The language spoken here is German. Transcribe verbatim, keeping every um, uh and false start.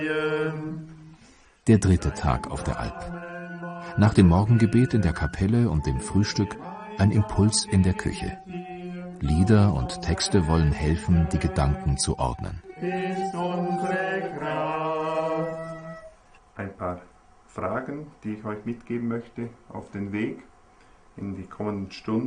Der dritte Tag auf der Alp. Nach dem Morgengebet in der Kapelle und dem Frühstück ein Impuls in der Küche. Lieder und Texte wollen helfen, die Gedanken zu ordnen. Ein paar Fragen, die ich euch mitgeben möchte auf den Weg in die kommenden Stunden.